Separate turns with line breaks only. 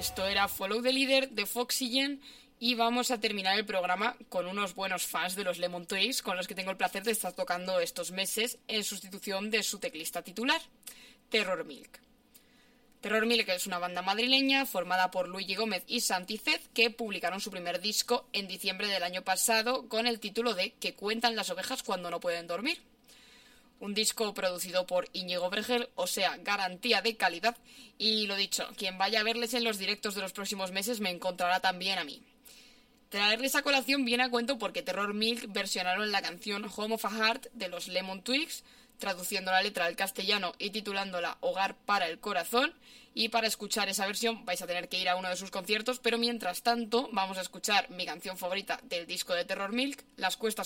Esto era Follow the Leader de Foxygen y vamos a terminar el programa con unos buenos fans de los Lemon Twigs con los que tengo el placer de estar tocando estos meses en sustitución de su teclista titular, Terror Milk. Terror Milk es una banda madrileña formada por Luigi Gómez y Santi Zed que publicaron su primer disco en diciembre del año pasado con el título de Que cuentan las ovejas cuando no pueden dormir. Un disco producido por Íñigo Vergel, o sea, garantía de calidad. Y lo dicho, quien vaya a verles en los directos de los próximos meses me encontrará también a mí. Traerles a colación viene a cuento porque Terror Milk versionaron la canción Home of a Heart de los Lemon Twigs, traduciendo la letra al castellano y titulándola Hogar para el Corazón. Y para escuchar esa versión vais a tener que ir a uno de sus conciertos, pero mientras tanto vamos a escuchar mi canción favorita del disco de Terror Milk, Las Cuestas